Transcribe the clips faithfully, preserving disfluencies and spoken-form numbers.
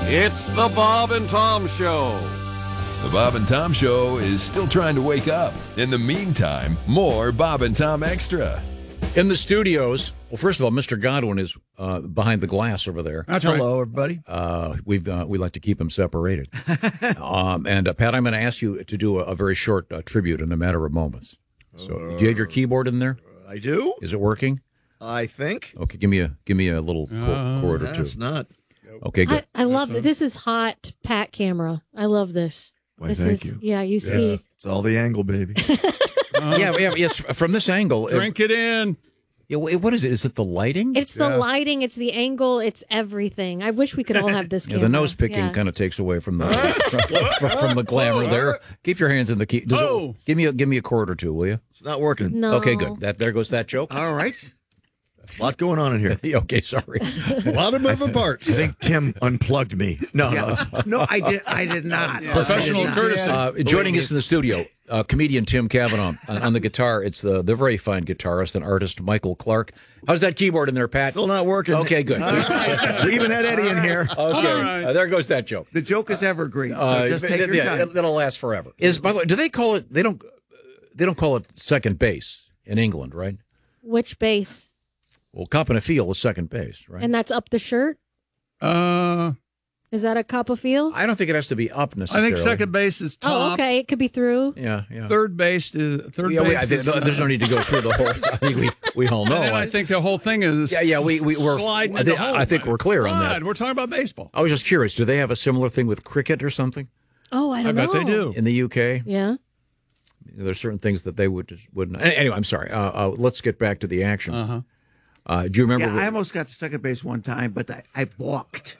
It's the Bob and Tom Show. The Bob and Tom Show is still trying to wake up. In the meantime, more Bob and Tom Extra. In the studios, well, first of all, Mister Godwin is uh, behind the glass over there. That's Hello, right. everybody. Uh, we've uh, we like to keep them separated. um, and uh, Pat, I'm going to ask you to do a, a very short uh, tribute in a matter of moments. So, uh, do you have your keyboard in there? I do. Is it working? I think. Okay, give me a give me a little Uh, chord or two. That's not. Okay, good. I, I love it. This is hot Pat camera. I love this. Why, this thank is you. yeah. You see, It's all the angle, baby. yeah, yeah, yes. From this angle, Drink it in. Yeah, what is it? Is it the lighting? it's the lighting, it's the angle, it's everything. I wish we could all have this Yeah, camera. the nose picking Yeah. kind of takes away from the from, from, from the glamour there. Keep your hands in the key. Does it- Oh. give me a give me a chord or two, will you? It's not working. No. Okay, good. That there goes that joke. All right. A lot going on in here. Okay, sorry. A lot of moving parts. I think Tim unplugged me. No, no. No, I did. I did not. Professional I did not. courtesy. Uh, joining us in the studio, uh, comedian Tim Cavanaugh on, on the guitar. It's the the very fine guitarist and artist Michael Clark. How's that keyboard in there, Pat? Still not working. Okay, good. We even had Eddie in here. Okay, right. uh, there goes that joke. The joke is evergreen, so Uh, just take th- your yeah, time. It'll last forever. Is by the way, do they call it? They don't. They don't call it second base in England, right? Which base? Well, cop and a field is second base, right? And that's up the shirt. Uh, Is that a cup of field? I don't think it has to be up I necessarily. think second base is top. Oh, okay. It could be through. Yeah, yeah. Third base is third Yeah, base. we, I think, is, uh, there's no need to go through the whole. I think we we all know. and then I think the whole thing is Yeah, yeah, we- we- we're- sliding I into think- home. I think we're clear on that. God, we're talking about baseball. I was just curious. Do they have a similar thing with cricket or something Oh, I I don't bet know. they do. in the U K? Yeah. There's certain things that they would just wouldn't. Anyway, I'm sorry. Uh, uh, let's get back to the action. Uh-huh. Uh, do you remember? Yeah, what- I almost got to second base one time, but I, I balked.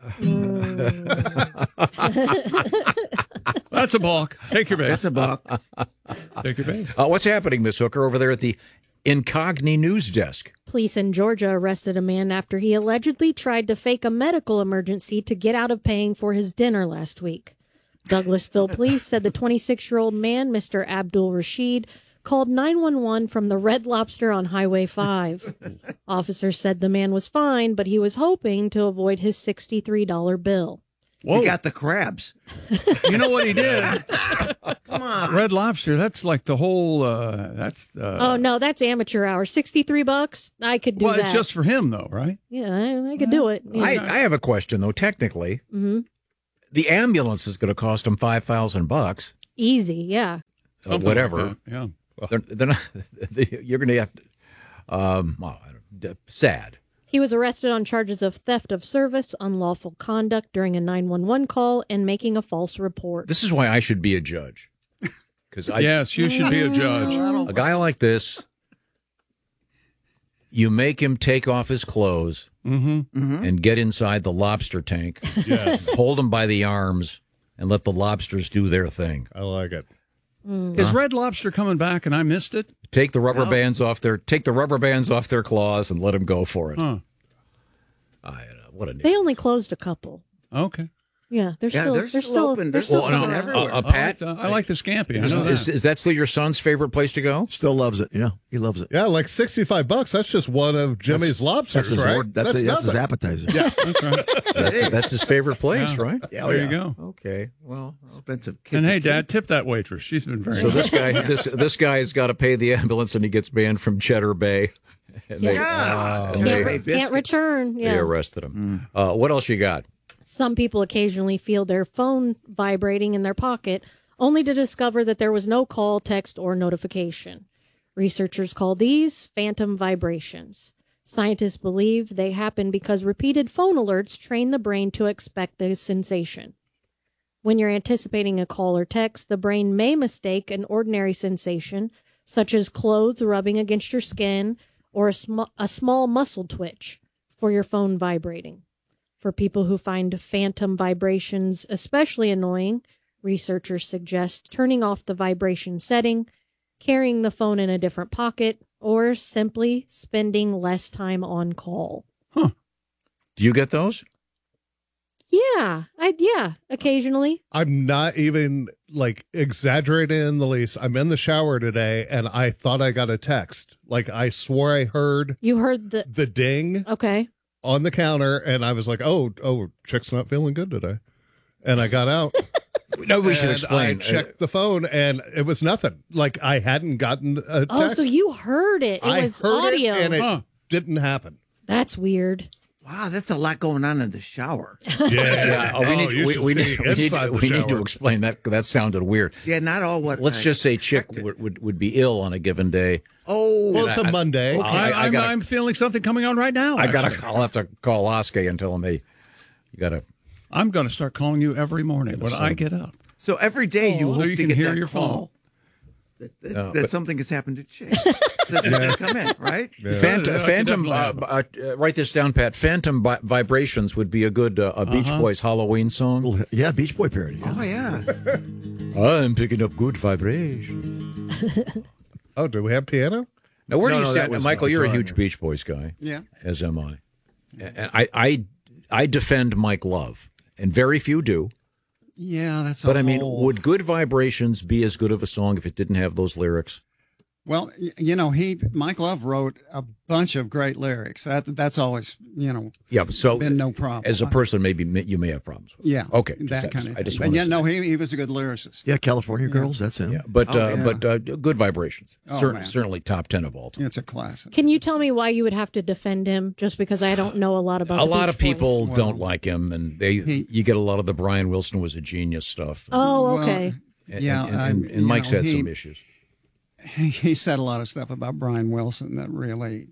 That's a balk. Take your base. That's a balk. Take your base. uh, what's happening, Miss Hooker, over there at the Incogni news desk? Police in Georgia arrested a man after he allegedly tried to fake a medical emergency to get out of paying for his dinner last week. Douglasville police said the twenty-six-year-old man, Mister Abdul Rashid, called nine one one from the Red Lobster on Highway five. Officers said the man was fine, but he was hoping to avoid his sixty-three dollar bill. Whoa. You got the crabs. You know what he did? Come on. Red Lobster, that's like the whole, uh, that's, uh, Oh, no, that's amateur hour. sixty-three bucks? I could do well, that. it's just for him, though, right? Yeah, I, I could do it. Yeah. I, I have a question, though. Technically, Mhm. the ambulance is going to cost them five thousand bucks. Easy, yeah. Uh, Something whatever. like that, yeah. They're, they're not, they, you're going to have to. Um, well, I don't, d- sad. He was arrested on charges of theft of service, unlawful conduct during a nine one one call, and making a false report. This is why I should be a judge. Because I, Yes, you should be a judge. a guy like this, you make him take off his clothes Mm-hmm. and get inside the lobster tank. Yes, Hold him by the arms and let the lobsters do their thing. I like it. Is Red Lobster coming back and I missed it? Take the rubber bands off their take the rubber bands off their claws and let them go for it. Huh. I, uh, what a They only closed a couple. Okay. Yeah, they're Yeah, still they're they're still still open. They're They're still still selling open out. everywhere. Uh, uh, I like Pat, the, I like the scampi. I is, know that. is, is that still your son's favorite place to go? Still loves it. Yeah, he loves it. Yeah, like sixty-five bucks. That's just one of Jimmy's lobsters, That's his, right? Lord, that's, that's, that's his nothing. appetizer. Yeah. That's right. That's, that's his favorite place, Yeah. right? Yeah, There yeah. you go. Okay. Well, Expensive kid And to hey, kid. Dad, tip that waitress. She's been very so nice. this guy this this guy's got to pay the ambulance and he gets banned from Cheddar Bay. And they, Yeah. and Can't, they, re- Hey, biscuits. can't return. they Yeah. arrested him. Uh, what else you got? Some people occasionally feel their phone vibrating in their pocket, only to discover that there was no call, text, or notification. Researchers call these phantom vibrations. Scientists believe they happen because repeated phone alerts train the brain to expect the sensation. When you're anticipating a call or text, the brain may mistake an ordinary sensation, such as clothes rubbing against your skin or a, sm- a small muscle twitch, for your phone vibrating. For people who find phantom vibrations especially annoying, researchers suggest turning off the vibration setting, carrying the phone in a different pocket, or simply spending less time on call. Do you get those? Yeah, I yeah, occasionally. I'm not even like exaggerating in the least. I'm in the shower today and I thought I got a text. Like I swore I heard You heard the the ding okay. on the counter and I was like, oh, oh, chick's not feeling good today. and I got out. No, we should and explain. I checked the phone, and it was nothing. Like I hadn't gotten a text. Oh, so you heard it. It I was heard audio. it, and it Huh. didn't happen. That's weird. Wow, that's a lot going on in the shower. Yeah, Yeah, oh, we need, you we, should we see need, we, need, inside the we need to shower. explain that. That sounded weird. Yeah, not all what. Let's I just say Chick expected. would, would, would be ill on a given day. Oh, Well, it's a I- Monday. Okay. I, I I'm, gotta- I'm feeling something coming on right now. I gotta. actually. I'll have to call Oskar and tell him, hey, you gotta. I'm going to start calling you every morning when I get up. so every day you Oh, hope so you to can get hear that your call phone. that, that, No, that but- something has happened to Chick. So it's going to come in, right? Phantom, Yeah, I can Phantom uh, definitely uh, uh, write this down, Pat. Phantom vi- Vibrations would be a good uh, a Beach Uh-huh. Boys Halloween song. Yeah, Beach Boy parody. Yeah. Oh yeah. I'm picking up good vibrations. Oh, do we have piano? Now, where No, do you no, stand? that was Michael, the you're a guitar, huge yeah. Beach Boys guy. Yeah. As am I. And I, I, I defend Mike Love, and very few do. Yeah, that's. But a I mean, whole- would Good Vibrations be as good of a song if it didn't have those lyrics? Well, y- you know, he Mike Love wrote a bunch of great lyrics. That that's always, you know, Yeah, but so been no problem. as a person, maybe ma- you may have problems with it. yeah, Okay, just that that- kind of I thing. just But wanna yeah, say- no, he he was a good lyricist. Yeah, California Girls. That's him. Yeah, but Oh, uh, yeah. but uh, Good Vibrations, Oh, Cer- man. certainly top ten of all time. It's a classic. Can you tell me why you would have to defend him just because I don't know a lot about A the lot Beach of people Boys? don't like him, and they He- you get a lot of the Brian Wilson was a genius stuff. Oh, Well, okay. And- yeah, and, and, I- and, you and Mike's know, had he- some issues. He, he said a lot of stuff about Brian Wilson that really.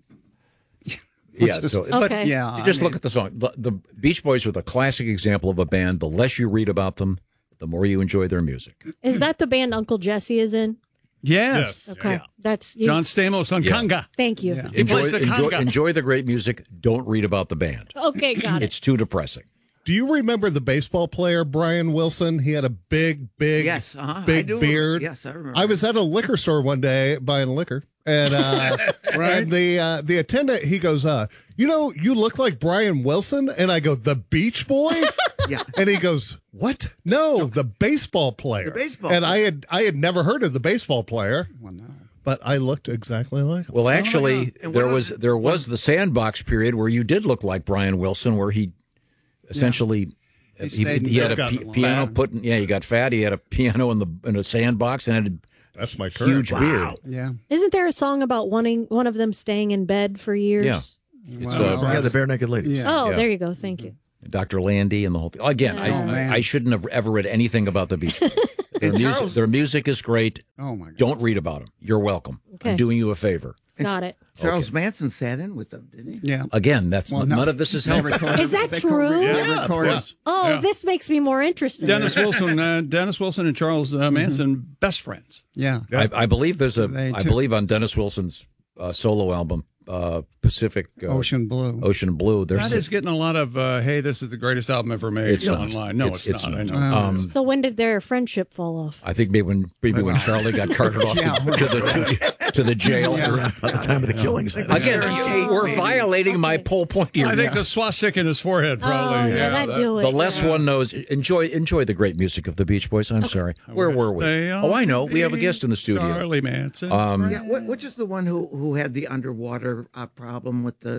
Yeah, is- so Okay. but Yeah, I just mean- look at the song. The, the Beach Boys were the classic example of a band. The less you read about them, the more you enjoy their music. Is that the band Uncle Jesse is in? Yes. Okay. That's you, John Stamos on Yeah. conga. Thank you. Yeah. He Enjoy, plays the enjoy, conga. enjoy the great music. Don't read about the band. Okay, got it. It's too depressing. Do you remember the baseball player Brian Wilson? He had a big, big, Yes, uh-huh. I big do. beard. Yes, I remember. I was at a liquor store one day buying liquor, and uh, and the uh, the attendant he goes, uh, you know, you look like Brian Wilson, and I go, the Beach Boy, Yeah. and he goes, what? No, the baseball player. The baseball and player. I had I had never heard of the baseball player, Well, no. but I looked exactly like him. Well, actually, And there what was was- there was the sandbox period where you did look like Brian Wilson, where he essentially He he, stayed in he had a got pi- fat. piano put in, yeah, he got fat. He had a piano in the in a sandbox and had That's my a current. huge beard. Yeah. Isn't there a song about wanting one of them staying in bed for years? Yeah. It's, Well, uh, Yeah, the that's- bare naked ladies. Yeah. Oh, Yeah. there you go. Thank you. Doctor Landy and the whole thing. Again, I, Oh, man. I, I shouldn't have ever read anything about the Beach Boys. Their And music, Charles- their music is great. Oh my God. Don't read about them. You're welcome. Okay. I'm doing you a favor. Got it. Charles Manson sat in with them, didn't he? Yeah. Again, that's Well, n- no. none of this is They helpful. recorded- Is that they true? co- they Yeah, of recorded- course. Oh, this makes me more interested. Dennis Wilson, uh, Dennis Wilson and Charles uh, Manson, best friends. Yeah. I, I believe there's a. They I took- believe on Dennis Wilson's uh, solo album, uh, Pacific uh, Ocean Blue. Ocean Blue. There's That is getting a lot of, uh, hey, this is the greatest album ever made It's not. online. No, It's- it's, it's not. I not. know. um, So when did their friendship fall off? I think maybe when maybe when Charlie got carted off Yeah. to, to the to, to the jail. Yeah. By the time of the killings. Again, Sarah you- we're Tate, violating my whole point here. I think the swastika in his forehead probably. oh, yeah, that'd that- do it. The less one knows, enjoy enjoy the great music of the Beach Boys. I'm sorry. Where were we? They Oh, I know. are We have a guest in the studio. Charlie Manson. Um, Yeah, what, which is the one who, who had the underwater uh, problem with the.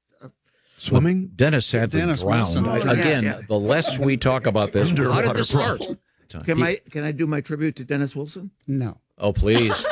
Swimming? Dennis sadly Dennis drowned. Wilson. I- Oh, yeah, Again, yeah. the less we talk about this, how did Underwater this start? Can He- I can I do my tribute to Dennis Wilson? No. Oh, please.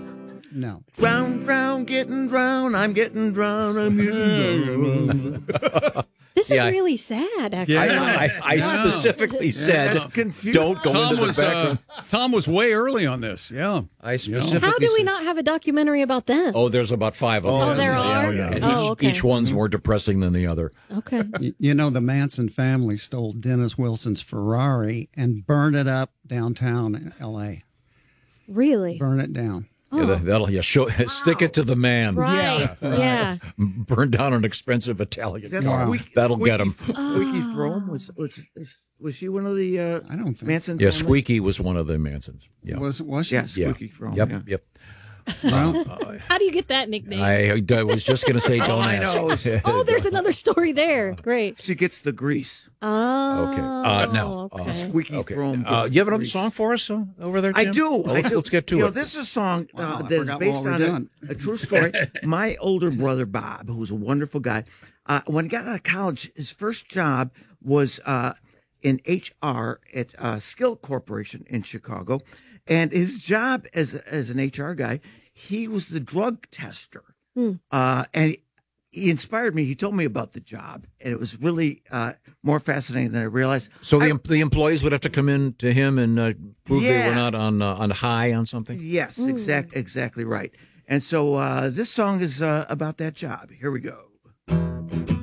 No. Drown, drown, getting drowned. I'm getting drowned. I'm getting drowned. This Yeah. is really sad, actually. Yeah. I, I, I Yeah. specifically said, That's confusing. don't go Tom into the was background. uh, Tom was way early on this. Yeah. I specifically How do we said- not have a documentary about them? Oh, there's about five of them. Oh, there yeah, are? yeah. And Oh, each, okay. each one's more depressing than the other. Okay. Y- You know, the Manson family stole Dennis Wilson's Ferrari and burned it up downtown in L A. Really? Burn it down. Yeah, that, that'll yeah, show, stick it to the man. Right. Yeah. Burn down an expensive Italian That's car. Squeaky, That'll get him. Squeaky, Squeaky Throne was, was was she one of the uh, I don't think. Manson? Yeah, family? Squeaky was one of the Mansons. Yeah. Was was she? Yeah, yeah. Squeaky Throne. Yep, yeah. yep. Well, How do you get that nickname? I, I was just going to say, don't I ask. know. oh, there's another story there. Great. She gets the grease. Oh. Okay. Uh, now, okay. Squeaky Okay. Throne. Uh, gets you have the another grease. song for us uh, over there, I Tim? do. Well, I let's, do. let's get to you it. Know, this is a song uh, Wow, I that's forgot based what we're on doing. a, a true story. My older brother Bob, who's a wonderful guy, uh, when he got out of college, his first job was uh, in H R at uh, Skill Corporation in Chicago. And his job as as an H R guy, he was the drug tester. Hmm. Uh, and he inspired me. He told me about the job, and it was really uh, more fascinating than I realized. So the I- em- the employees would have to come in to him and uh, prove they Yeah. were not on uh, on high on something. Yes, exact, exactly right. And so uh, this song is uh, about that job. Here we go.